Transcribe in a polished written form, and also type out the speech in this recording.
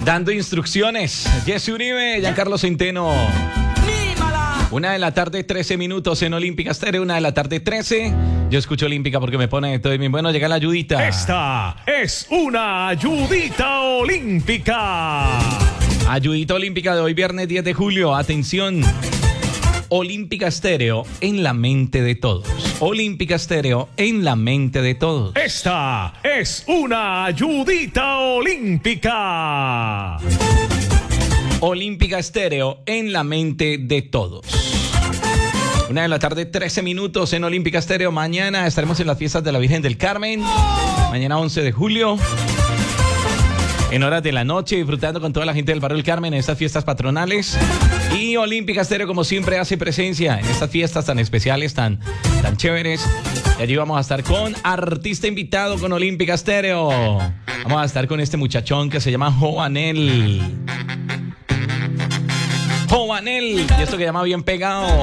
Dando instrucciones, Jesse Uribe, Giancarlo Centeno. 1:13 en Olímpica Estéreo, 1:13. Yo escucho Olímpica porque me pone todo bien. Bueno, llega la ayudita. Esta es una ayudita olímpica. Ayudita olímpica de hoy, viernes 10 de julio. Atención. Olímpica Estéreo en la mente de todos. Olímpica Estéreo en la mente de todos. Esta es una ayudita olímpica. Olímpica Estéreo en la mente de todos. 1:13 en Olímpica Estéreo. Mañana estaremos en las fiestas de la Virgen del Carmen. Mañana 11 de julio. En horas de la noche, disfrutando con toda la gente del barrio del Carmen en estas fiestas patronales. Y Olímpica Estéreo, como siempre, hace presencia en estas fiestas tan especiales, tan chéveres. Y allí vamos a estar con artista invitado con Olímpica Estéreo. Vamos a estar con este muchachón que se llama Joanel. Y esto que llama bien pegado.